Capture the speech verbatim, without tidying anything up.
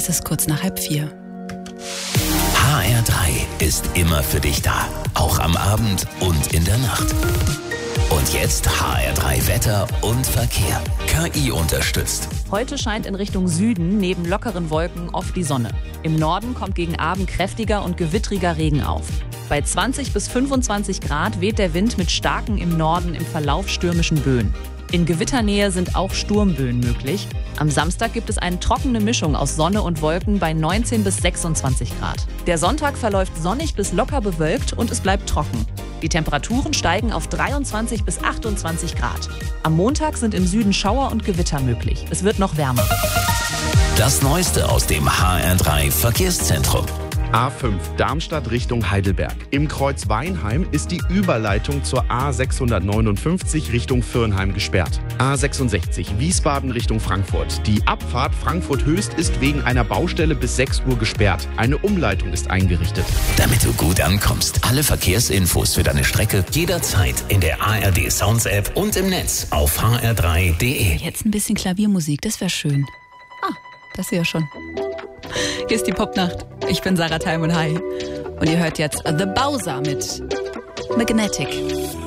Es ist kurz nach halb vier. H R drei ist immer für dich da. Auch am Abend und in der Nacht. Und jetzt H R drei Wetter und Verkehr. K I unterstützt. Heute scheint in Richtung Süden neben lockeren Wolken oft die Sonne. Im Norden kommt gegen Abend kräftiger und gewittriger Regen auf. Bei zwanzig bis fünfundzwanzig Grad weht der Wind mit starken im Norden im Verlauf stürmischen Böen. In Gewitternähe sind auch Sturmböen möglich. Am Samstag gibt es eine trockene Mischung aus Sonne und Wolken bei neunzehn bis sechsundzwanzig Grad. Der Sonntag verläuft sonnig bis locker bewölkt und es bleibt trocken. Die Temperaturen steigen auf dreiundzwanzig bis achtundzwanzig Grad. Am Montag sind im Süden Schauer und Gewitter möglich. Es wird noch wärmer. Das Neueste aus dem H R drei Verkehrszentrum. A fünf Darmstadt Richtung Heidelberg. Im Kreuz Weinheim ist die Überleitung zur A sechshundertneunundfünfzig Richtung Viernheim gesperrt. A sechsundsechzig Wiesbaden Richtung Frankfurt. Die Abfahrt Frankfurt-Höchst ist wegen einer Baustelle bis sechs Uhr gesperrt. Eine Umleitung ist eingerichtet. Damit du gut ankommst, alle Verkehrsinfos für deine Strecke jederzeit in der A R D Sounds App und im Netz auf h r drei punkt d e. Jetzt ein bisschen Klaviermusik, das wäre schön. Ah, das ist ja schon. Hier ist die Popnacht. Ich bin Sarah Teilmann. Hi. Und ihr hört jetzt The Bowser mit Magnetic.